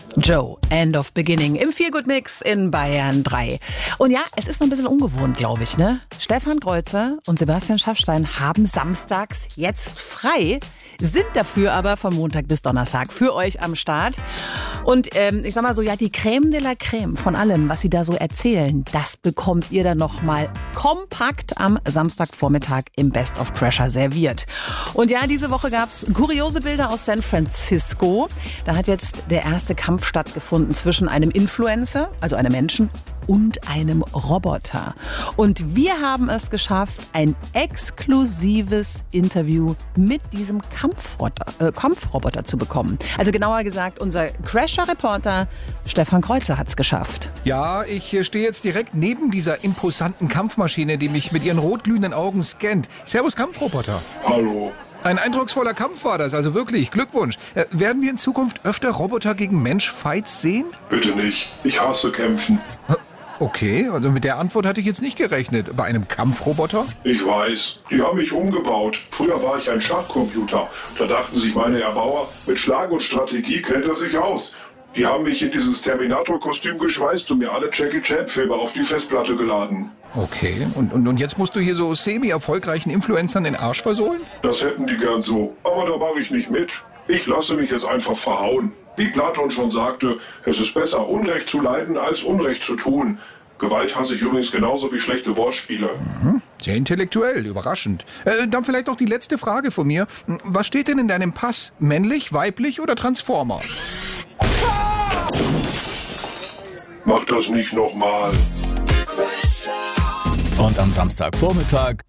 Joe, End of Beginning im Feel-Good-Mix in Bayern 3. Und ja, es ist noch ein bisschen ungewohnt, glaube ich, ne? Stefan Kreuzer und Sebastian Schaffstein haben samstags jetzt frei, sind dafür aber von Montag bis Donnerstag für euch am Start. Und ich sag mal so, ja, die Crème de la Crème von allem, was sie da so erzählen, das bekommt ihr dann nochmal kompakt am Samstagvormittag im Best of Crasher serviert. Und ja, diese Woche gab's kuriose Bilder aus San Francisco. Da hat jetzt der erste Kampf stattgefunden zwischen einem Influencer, also einem Menschen, und einem Roboter. Und wir haben es geschafft, ein exklusives Interview mit diesem Kampfroboter zu bekommen. Also genauer gesagt, unser Crasher-Reporter Stefan Kreuzer hat es geschafft. Ja, ich stehe jetzt direkt neben dieser imposanten Kampfmaschine, die mich mit ihren rotglühenden Augen scannt. Servus, Kampfroboter. Hallo. Ein eindrucksvoller Kampf war das, also wirklich, Glückwunsch. Werden wir in Zukunft öfter Roboter gegen Mensch-Fights sehen? Bitte nicht. Ich hasse Kämpfen. Okay, also mit der Antwort hatte ich jetzt nicht gerechnet. Bei einem Kampfroboter? Ich weiß. Die haben mich umgebaut. Früher war ich ein Schachcomputer. Da dachten sich meine Erbauer, mit Schlag und Strategie kennt er sich aus. Die haben mich in dieses Terminator-Kostüm geschweißt und mir alle Jackie Chan-Filme auf die Festplatte geladen. Okay, und jetzt musst du hier so semi-erfolgreichen Influencern den Arsch versohlen? Das hätten die gern so. Aber da mache ich nicht mit. Ich lasse mich jetzt einfach verhauen. Wie Platon schon sagte, es ist besser, Unrecht zu leiden, als Unrecht zu tun. Gewalt hasse ich übrigens genauso wie schlechte Wortspiele. Sehr intellektuell, überraschend. Dann vielleicht noch die letzte Frage von mir. Was steht denn in deinem Pass? Männlich, weiblich oder Transformer? Mach das nicht nochmal. Und am Samstagvormittag